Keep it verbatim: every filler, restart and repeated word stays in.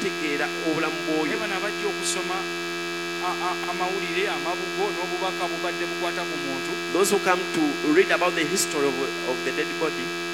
okutegeera obulamu bw'oyo. naye bano abajja okusoma amawulire amabugo n'obubaka bubadde bukwata ku muntu, those who come to read about the history of, of the dead body,